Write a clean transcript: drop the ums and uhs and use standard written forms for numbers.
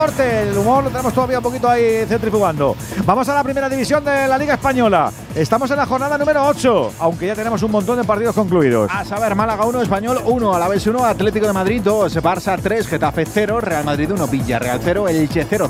El humor lo tenemos todavía un poquito ahí centrifugando. Vamos a la primera división de la Liga Española. Estamos en la jornada número 8, aunque ya tenemos un montón de partidos concluidos. A saber, Málaga 1, Español 1, Alavés 1, Atlético de Madrid 2, Barça 3, Getafe 0, Real Madrid 1, Villarreal 0, Elche 0.